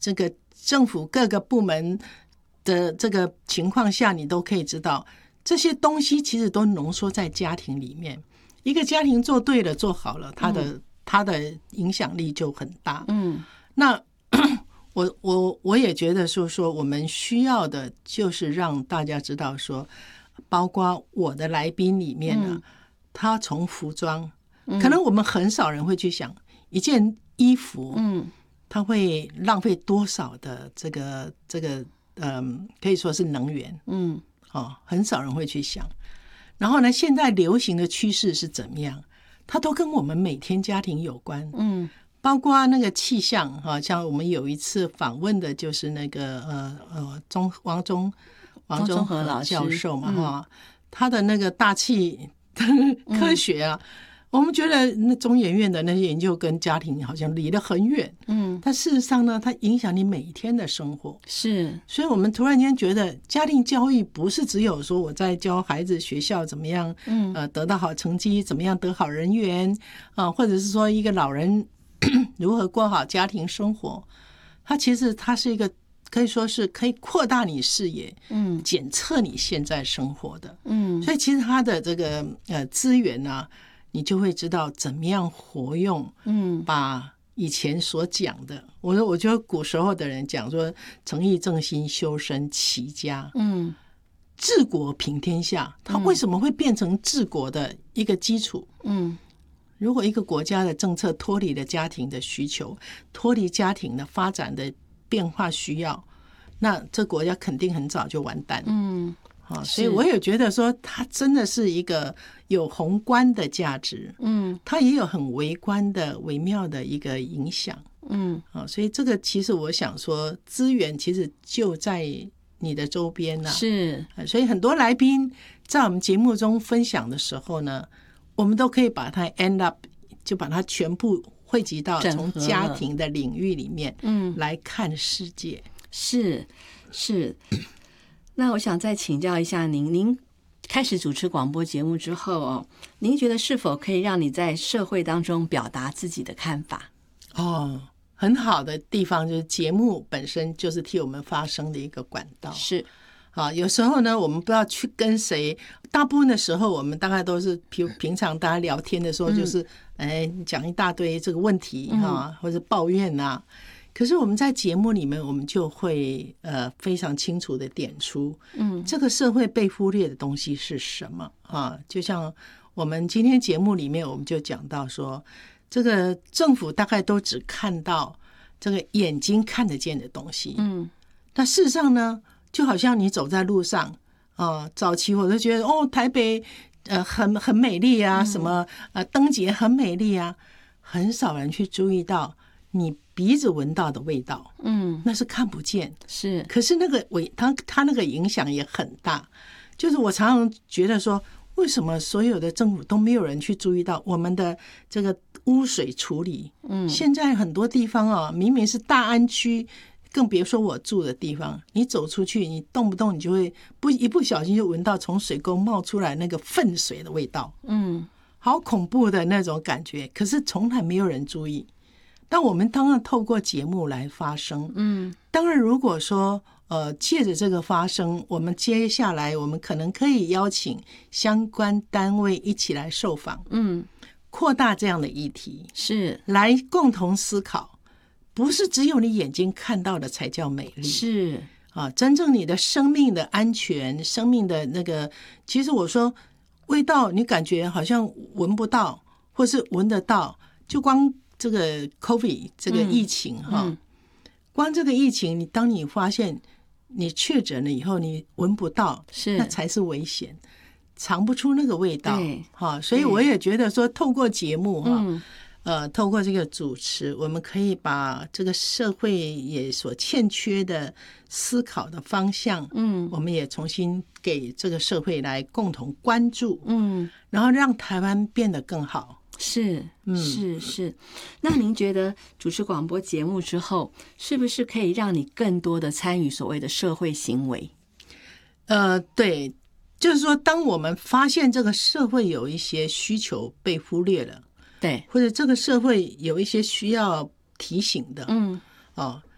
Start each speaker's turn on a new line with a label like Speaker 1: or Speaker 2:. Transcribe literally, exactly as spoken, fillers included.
Speaker 1: 这个政府各个部门的这个情况下，你都可以知道这些东西其实都浓缩在家庭里面。一个家庭做对了做好了，它的、嗯、它的影响力就很大。嗯，那我我我也觉得说说我们需要的就是让大家知道说，包括我的来宾里面呢、啊嗯，他从服装、嗯，可能我们很少人会去想一件衣服，嗯，它会浪费多少的这个这个嗯，可以说是能源，嗯，哦，很少人会去想。然后呢，现在流行的趋势是怎么样？它都跟我们每天家庭有关，嗯，包括那个气象哈，像我们有一次访问的就是那个呃呃中王中王中和教授嘛哈、嗯，他的那个大气科学啊。嗯，我们觉得那中研院的那些研究跟家庭好像离得很远，嗯，但事实上呢，它影响你每一天的生活。是，所以我们突然间觉得家庭教育不是只有说我在教孩子学校怎么样，嗯，呃，得到好成绩，怎么样得好人缘啊、呃，或者是说一个老人如何过好家庭生活，它其实它是一个可以说是可以扩大你视野，嗯，检测你现在生活的，嗯，所以其实它的这个呃资源呢、啊。你就会知道怎么样活用，嗯，把以前所讲的，我说我觉得古时候的人讲说诚意正心修身齐家，嗯，治国平天下，它为什么会变成治国的一个基础？嗯，如果一个国家的政策脱离了家庭的需求，脱离家庭的发展的变化需要，那这国家肯定很早就完蛋。嗯。啊，所以我也觉得说，它真的是一个有宏观的价值，嗯，它也有很微观的微妙的一个影响，嗯，啊，所以这个其实我想说，资源其实就在你的周边呢、啊，是，所以很多来宾在我们节目中分享的时候呢，我们都可以把它 end up 就把它全部汇集到从家庭的领域里面，嗯，来看世界，是是。
Speaker 2: 那我想再请教一下您，您开始主持广播节目之后哦，您觉得是否可以让你在社会当中表达自己的看法？
Speaker 1: 哦，很好的地方就是节目本身就是替我们发声的一个管道。是啊，有时候呢，我们不知道去跟谁，大部分的时候我们大概都是平平常大家聊天的时候，就是、嗯、哎讲一大堆这个问题哈、嗯，或者抱怨啊。可是我们在节目里面，我们就会呃非常清楚的点出，嗯，这个社会被忽略的东西是什么啊？就像我们今天节目里面，我们就讲到说，这个政府大概都只看到这个眼睛看得见的东西，嗯，但事实上呢，就好像你走在路上啊，早期我都觉得哦，台北呃很很美丽啊，什么呃灯节很美丽啊，很少人去注意到你鼻子闻到的味道，嗯，那是看不见，是。可是那个味，它它那个影响也很大。就是我常常觉得说，为什么所有的政府都没有人去注意到我们的这个污水处理？嗯，现在很多地方啊，明明是大安区，更别说我住的地方，你走出去，你动不动你就会不一不小心就闻到从水沟冒出来那个粪水的味道，嗯，好恐怖的那种感觉。可是从来没有人注意。但我们当然透过节目来发声，嗯，当然如果说呃借着这个发声，我们接下来我们可能可以邀请相关单位一起来受访，嗯，扩大这样的议题，是来共同思考，不是只有你眼睛看到的才叫美丽，是啊，真正你的生命的安全，生命的那个，其实我说味道，你感觉好像闻不到，或是闻得到，就光。这个 COVID 这个疫情哈、嗯嗯，光这个疫情，你当你发现你确诊了以后，你闻不到，是那才是危险，尝不出那个味道哈。所以我也觉得说，透过节目哈、嗯，呃，透过这个主持，我们可以把这个社会也所欠缺的思考的方向，嗯，我们也重新给这个社会来共同关注，嗯，然后让台湾变得更好。
Speaker 2: 是，是是。那您觉得主持广播节目之后，是不是可以让你更多的参与所谓的社会行为？
Speaker 1: 呃，对，就是说，当我们发现这个社会有一些需求被忽略了，对，或者这个社会有一些需要提醒的，嗯，哦，